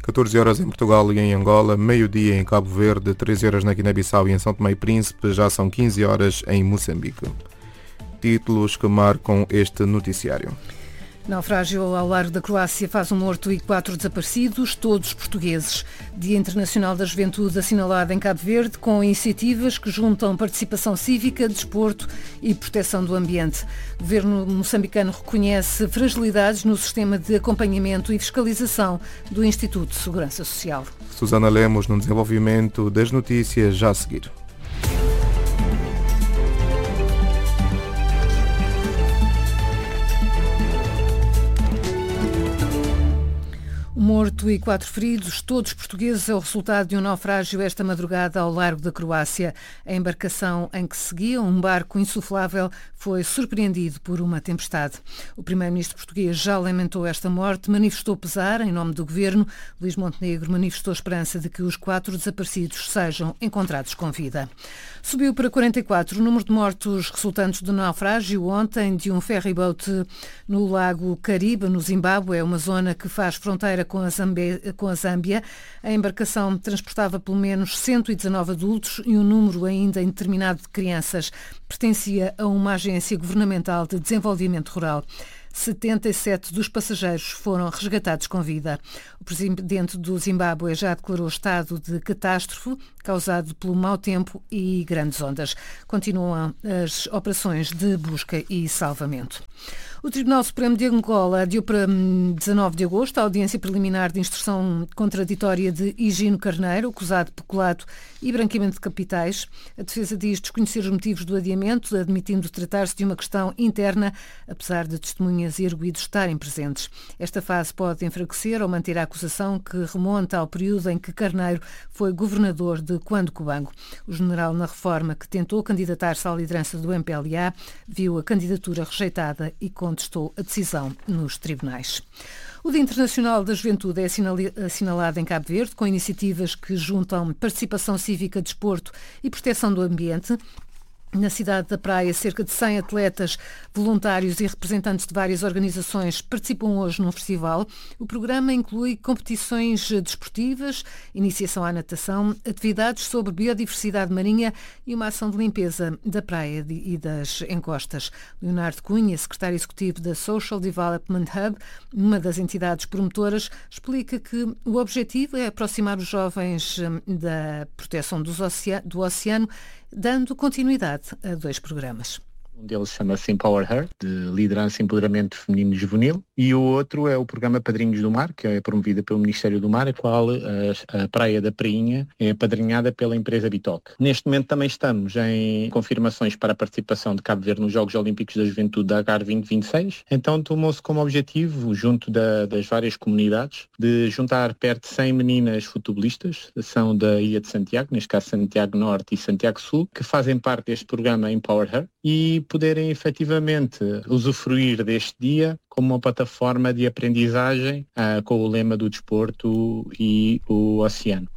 14 horas em Portugal e em Angola, meio-dia em Cabo Verde, 13 horas na Guiné-Bissau e em São Tomé e Príncipe, já são 15 horas em Moçambique. Títulos que marcam este noticiário. Naufrágio ao largo da Croácia faz um morto e 4 desaparecidos, todos portugueses. Dia Internacional da Juventude assinalado em Cabo Verde, com iniciativas que juntam participação cívica, desporto e proteção do ambiente. O governo moçambicano reconhece fragilidades no sistema de acompanhamento e fiscalização do Instituto de Segurança Social. Susana Lemos no desenvolvimento das notícias já a seguir. Um morto e 4 feridos, todos portugueses, é o resultado de um naufrágio esta madrugada ao largo da Croácia. A embarcação em que seguia, um barco insuflável, foi surpreendido por uma tempestade. O primeiro-ministro português já lamentou esta morte, manifestou pesar em nome do governo. Luís Montenegro manifestou esperança de que os 4 desaparecidos sejam encontrados com vida. Subiu para 44 o número de mortos resultantes do naufrágio ontem de um ferryboat no lago Kariba, no Zimbábue, uma zona que faz fronteira com a Zâmbia. A embarcação transportava pelo menos 119 adultos e um número ainda indeterminado de crianças. Pertencia a uma agência governamental de desenvolvimento rural. 77 dos passageiros foram resgatados com vida. O presidente do Zimbábue já declarou estado de catástrofe causado pelo mau tempo e grandes ondas. Continuam as operações de busca e salvamento. O Tribunal Supremo de Angola adiou para 19 de agosto a audiência preliminar de instrução contraditória de Higino Carneiro, acusado de peculato e branqueamento de capitais. A defesa diz desconhecer os motivos do adiamento, admitindo tratar-se de uma questão interna, apesar de testemunhas e arguidos estarem presentes. Esta fase pode enfraquecer ou manter a acusação, que remonta ao período em que Carneiro foi governador de Cuando-Cubango. O general na reforma, que tentou candidatar-se à liderança do MPLA, viu a candidatura rejeitada e contestou a decisão nos tribunais. O Dia Internacional da Juventude é assinalado em Cabo Verde, com iniciativas que juntam participação cívica, desporto e proteção do ambiente. Na cidade da Praia, cerca de 100 atletas, voluntários e representantes de várias organizações participam hoje num festival. O programa inclui competições desportivas, iniciação à natação, atividades sobre biodiversidade marinha e uma ação de limpeza da praia e das encostas. Leonardo Cunha, secretário executivo da Social Development Hub, uma das entidades promotoras, explica que o objetivo é aproximar os jovens da proteção do oceano, dando continuidade a 2 programas. Um deles chama-se Empower Her, de liderança e empoderamento feminino e juvenil, e o outro é o programa Padrinhos do Mar, que é promovido pelo Ministério do Mar, a qual a Praia da Prainha é apadrinhada pela empresa Bitoque. Neste momento também estamos em confirmações para a participação de Cabo Verde nos Jogos Olímpicos da Juventude da Dakar 2026, então tomou-se como objetivo, junto das várias comunidades, de juntar perto de 100 meninas futebolistas, são da Ilha de Santiago, neste caso Santiago Norte e Santiago Sul, que fazem parte deste programa Empower Her, e poderem efetivamente usufruir deste dia como uma plataforma de aprendizagem com o lema do desporto e o oceano.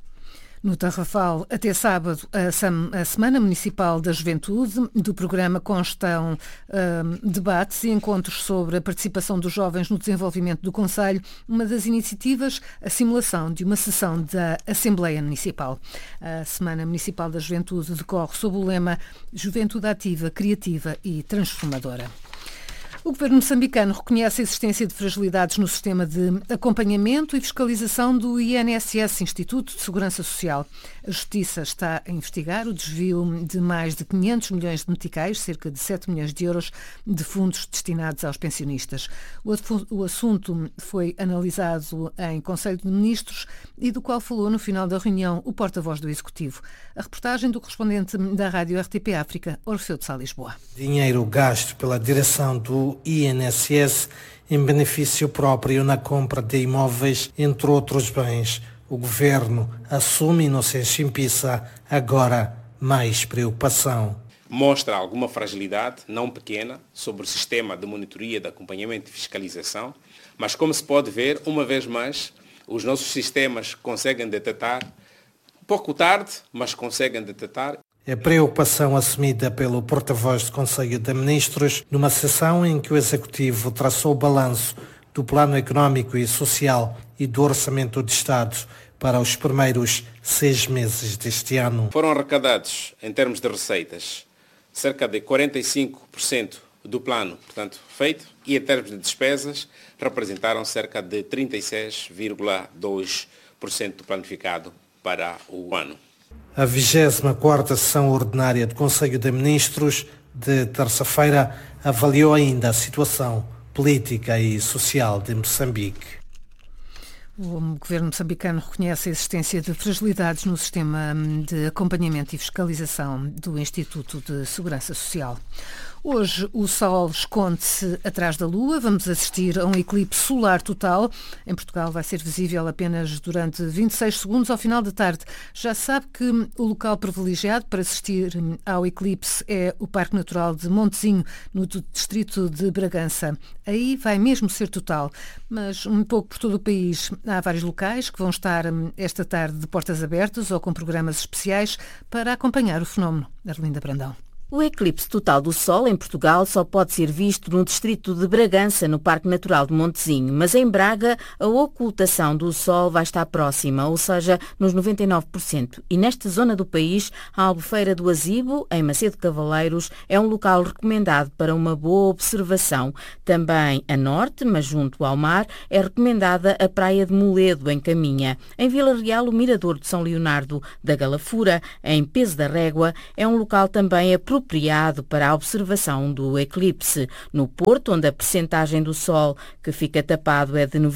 No Tarrafal, até sábado, a Semana Municipal da Juventude. Do programa constam debates e encontros sobre a participação dos jovens no desenvolvimento do concelho. Uma das iniciativas, a simulação de uma sessão da Assembleia Municipal. A Semana Municipal da Juventude decorre sob o lema Juventude Ativa, Criativa e Transformadora. O governo moçambicano reconhece a existência de fragilidades no sistema de acompanhamento e fiscalização do INSS, Instituto de Segurança Social. A Justiça está a investigar o desvio de mais de 500 milhões de meticais, cerca de 7 milhões de euros, de fundos destinados aos pensionistas. O assunto foi analisado em Conselho de Ministros e do qual falou no final da reunião o porta-voz do Executivo. A reportagem do correspondente da Rádio RTP África, Orfeu de Sá, Lisboa. Dinheiro gasto pela direção do INSS em benefício próprio na compra de imóveis, entre outros bens. O governo assume inocência impissa, agora mais preocupação. Mostra alguma fragilidade, não pequena, sobre o sistema de monitoria, de acompanhamento e fiscalização, mas como se pode ver, uma vez mais, os nossos sistemas conseguem detectar, pouco tarde, mas conseguem detectar. A preocupação assumida pelo porta-voz do Conselho de Ministros numa sessão em que o Executivo traçou o balanço do Plano Económico e Social e do Orçamento de Estado para os primeiros 6 meses deste ano. Foram arrecadados, em termos de receitas, cerca de 45% do plano, portanto, feito, e em termos de despesas, representaram cerca de 36,2% do planificado para o ano. A 24ª sessão ordinária do Conselho de Ministros de terça-feira avaliou ainda a situação política e social de Moçambique. O governo moçambicano reconhece a existência de fragilidades no sistema de acompanhamento e fiscalização do Instituto de Segurança Social. Hoje o Sol esconde-se atrás da Lua. Vamos assistir a um eclipse solar total. Em Portugal vai ser visível apenas durante 26 segundos ao final da tarde. Já sabe que o local privilegiado para assistir ao eclipse é o Parque Natural de Montezinho, no distrito de Bragança. Aí vai mesmo ser total, mas um pouco por todo o país. Há vários locais que vão estar esta tarde de portas abertas ou com programas especiais para acompanhar o fenómeno. Arlinda Brandão. O eclipse total do Sol em Portugal só pode ser visto no distrito de Bragança, no Parque Natural de Montezinho, mas em Braga a ocultação do Sol vai estar próxima, ou seja, nos 99%. E nesta zona do país, a Albufeira do Azibo, em Macedo Cavaleiros, é um local recomendado para uma boa observação. Também a norte, mas junto ao mar, é recomendada a Praia de Moledo, em Caminha. Em Vila Real, o Mirador de São Leonardo da Galafura, em Peso da Régua, é um local também apropriado para a observação do eclipse. No Porto, onde a percentagem do Sol que fica tapado é de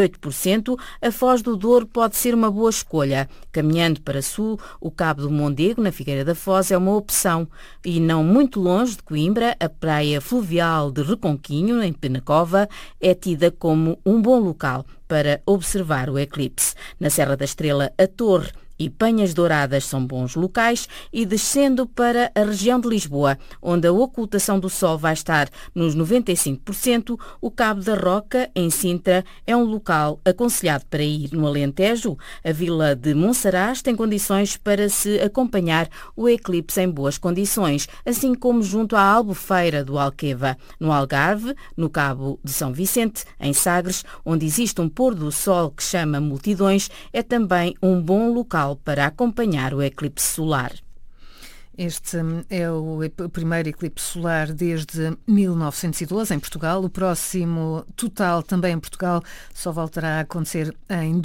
98%, a Foz do Douro pode ser uma boa escolha. Caminhando para sul, o Cabo do Mondego, na Figueira da Foz, é uma opção. E não muito longe de Coimbra, a praia fluvial de Reconquinho, em Penacova, é tida como um bom local para observar o eclipse. Na Serra da Estrela, a Torre e Penhas Douradas são bons locais, e descendo para a região de Lisboa, onde a ocultação do Sol vai estar nos 95%, o Cabo da Roca, em Sintra, é um local aconselhado para ir. No Alentejo, a vila de Monsaraz tem condições para se acompanhar o eclipse em boas condições, assim como junto à Albufeira do Alqueva. No Algarve, no Cabo de São Vicente, em Sagres, onde existe um pôr do Sol que chama multidões, é também um bom local para acompanhar o eclipse solar. Este é o primeiro eclipse solar desde 1912 em Portugal. O próximo total também em Portugal só voltará a acontecer em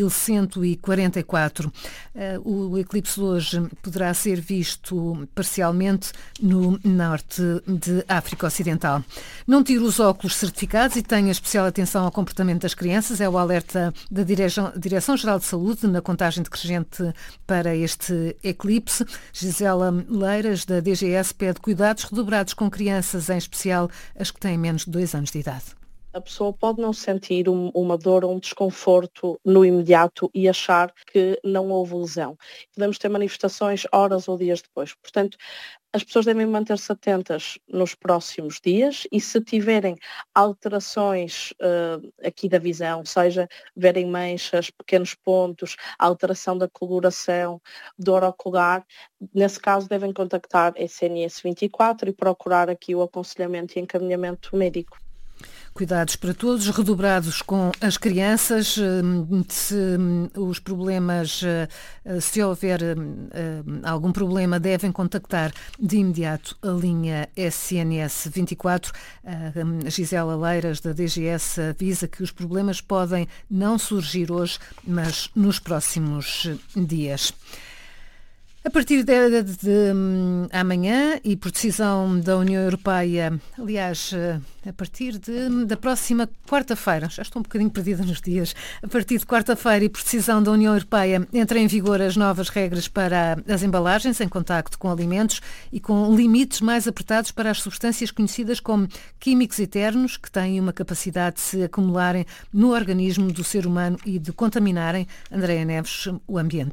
2144. O eclipse de hoje poderá ser visto parcialmente no norte de África Ocidental. Não tire os óculos certificados e tenha especial atenção ao comportamento das crianças. É o alerta da Direção-Geral de Saúde na contagem decrescente para este eclipse. Gisela Leiras, da DGS, pede cuidados redobrados com crianças, em especial as que têm menos de 2 anos de idade. A pessoa pode não sentir uma dor ou um desconforto no imediato e achar que não houve lesão. Podemos ter manifestações horas ou dias depois. Portanto, as pessoas devem manter-se atentas nos próximos dias e, se tiverem alterações aqui da visão, seja verem manchas, pequenos pontos, alteração da coloração, dor ocular, nesse caso devem contactar a SNS 24 e procurar aqui o aconselhamento e encaminhamento médico. Cuidados para todos, redobrados com as crianças. Se os problemas, se houver algum problema, devem contactar de imediato a linha SNS 24. A Gisela Leiras, da DGS, avisa que os problemas podem não surgir hoje, mas nos próximos dias. A partir de amanhã e por decisão da União Europeia, aliás, a partir da próxima quarta-feira, já estou um bocadinho perdida nos dias, a partir de quarta-feira e por decisão da União Europeia, entra em vigor as novas regras para as embalagens em contacto com alimentos e com limites mais apertados para as substâncias conhecidas como químicos eternos, que têm uma capacidade de se acumularem no organismo do ser humano e de contaminarem, Andréa Neves, o ambiente.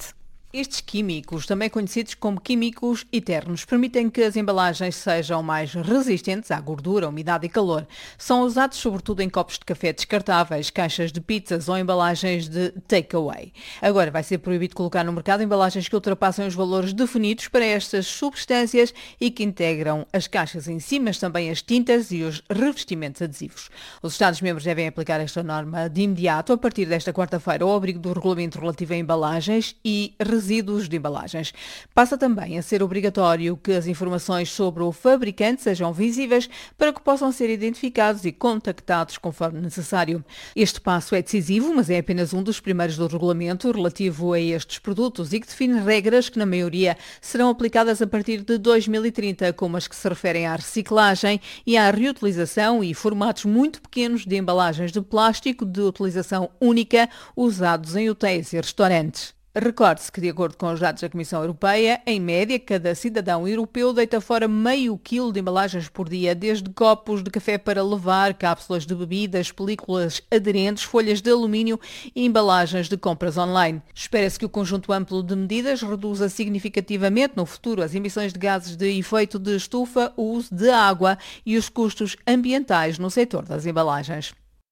Estes químicos, também conhecidos como químicos eternos, permitem que as embalagens sejam mais resistentes à gordura, umidade e calor. São usados sobretudo em copos de café descartáveis, caixas de pizzas ou embalagens de takeaway. Agora vai ser proibido colocar no mercado embalagens que ultrapassem os valores definidos para estas substâncias e que integram as caixas em si, mas também as tintas e os revestimentos adesivos. Os Estados-membros devem aplicar esta norma de imediato, a partir desta quarta-feira, ao abrigo do regulamento relativo a embalagens e resíduos de embalagens. Passa também a ser obrigatório que as informações sobre o fabricante sejam visíveis para que possam ser identificados e contactados conforme necessário. Este passo é decisivo, mas é apenas um dos primeiros do regulamento relativo a estes produtos e que define regras que, na maioria, serão aplicadas a partir de 2030, como as que se referem à reciclagem e à reutilização e formatos muito pequenos de embalagens de plástico de utilização única usados em hotéis e restaurantes. Recorde-se que, de acordo com os dados da Comissão Europeia, em média, cada cidadão europeu deita fora meio quilo de embalagens por dia, desde copos de café para levar, cápsulas de bebidas, películas aderentes, folhas de alumínio e embalagens de compras online. Espera-se que o conjunto amplo de medidas reduza significativamente no futuro as emissões de gases de efeito de estufa, o uso de água e os custos ambientais no setor das embalagens.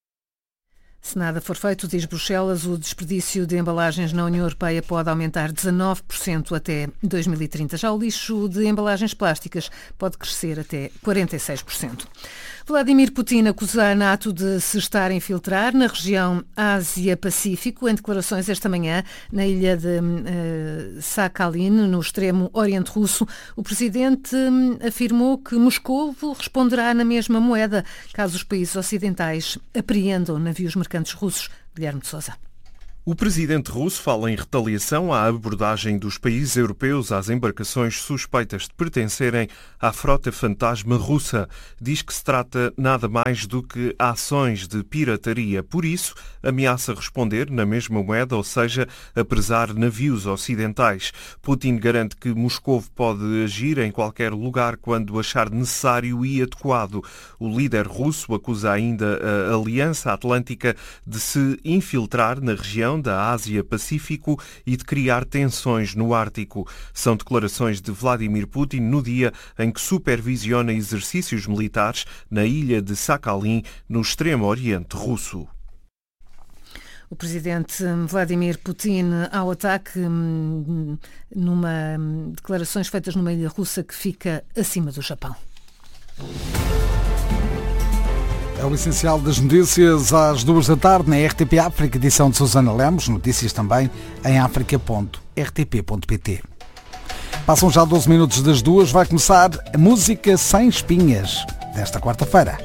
Se nada for feito, diz Bruxelas, o desperdício de embalagens na União Europeia pode aumentar 19% até 2030. Já o lixo de embalagens plásticas pode crescer até 46%. Vladimir Putin acusa a NATO de se estar a infiltrar na região Ásia-Pacífico. Em declarações esta manhã na ilha de Sakhalin, no extremo oriente russo, o presidente afirmou que Moscou responderá na mesma moeda caso os países ocidentais apreendam navios mercantes russos. Guilherme de Sousa. O presidente russo fala em retaliação à abordagem dos países europeus às embarcações suspeitas de pertencerem à frota fantasma russa. Diz que se trata nada mais do que ações de pirataria. Por isso, ameaça responder na mesma moeda, ou seja, apresar navios ocidentais. Putin garante que Moscou pode agir em qualquer lugar quando achar necessário e adequado. O líder russo acusa ainda a Aliança Atlântica de se infiltrar na região da Ásia-Pacífico e de criar tensões no Ártico. São declarações de Vladimir Putin no dia em que supervisiona exercícios militares na ilha de Sakhalin, no extremo oriente russo. O presidente Vladimir Putin ao ataque numa declarações feitas numa ilha russa que fica acima do Japão. É o essencial das notícias às 2 da tarde na RTP África, edição de Susana Lemos. Notícias também em africa.rtp.pt. Passam já 12 minutos das 2. Vai começar a música sem espinhas desta quarta-feira.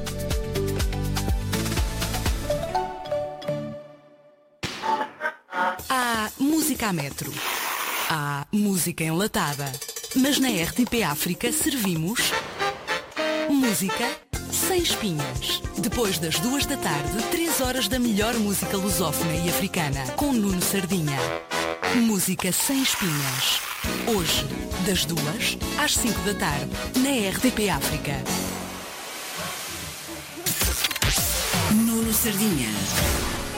Há música a metro. Há música enlatada. Mas na RTP África servimos música sem espinhas. Depois das 2 da tarde, 3 horas da melhor música lusófona e africana, com Nuno Sardinha. Música sem espinhas. Hoje, das 2 às 5 da tarde, na RTP África. Nuno Sardinha.